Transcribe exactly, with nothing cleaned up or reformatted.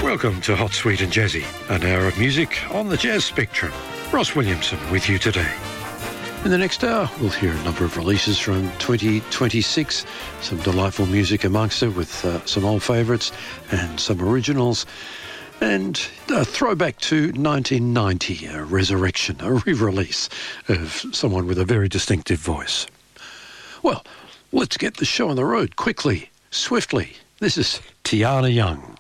Welcome to Hot, Sweet and Jazzy, an hour of music on the jazz spectrum. Ross Williamson with you today. In the next hour, we'll hear a number of releases from twenty twenty-six, some delightful music amongst it with uh, some old favourites and some originals, and a throwback to nineteen ninety, a resurrection, a re-release of someone with a very distinctive voice. Well, let's get the show on the road quickly, swiftly. This is Tiana Young.